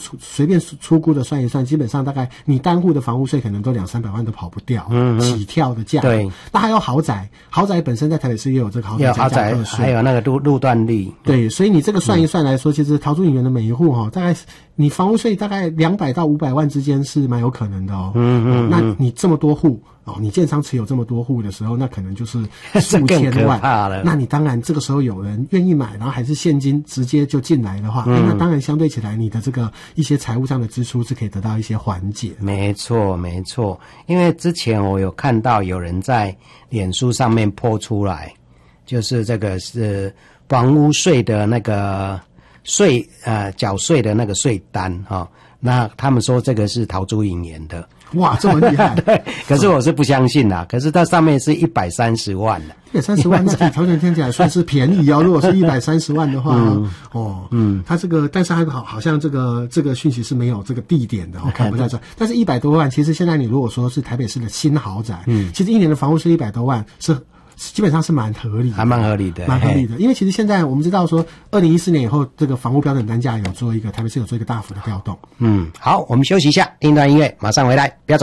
随便出估的算一算，基本上大概你单户的房屋税可能都200-300万都跑不掉，起跳的价。 对， 那还有豪宅本身在台北市也有这个豪宅加价课税， 还有那个路段率。 对，所以你这个算一算来说，其实桃竹影园的每一户大概你房屋税大概200到500万之间是蛮有可能的哦。那你这么多户你建商持有这么多户的时候，那可能就是数千万了。 那你当然这个时候有人愿意买，然后还是现金直接就进来的话，那当然相对起来你的这个一些财务上的支出是可以得到一些缓解。 没错，因为之前我有看到有人在脸书上面po出来，就是这个是房屋税的那个缴税的那个税单那他们说这个是桃竹影园的。 哇，这么厉害！ 对，可是我是不相信啦。可是它上面是130万的 ，130万，那比桃园听起来算是便宜哦。如果是130万的话，它这个，但是它好像这个讯息是没有这个地点的，看不太出来。但是100多万，其实现在你如果说是台北市的新豪宅，其实一年的房屋税100多万是。基本上是蛮合理的， 还蛮合理的， 因为其实现在我们知道说，2014年以后，这个房屋标准单价台北市有做一个大幅的调动。 好，我们休息一下，听一段音乐，马上回来，不要走。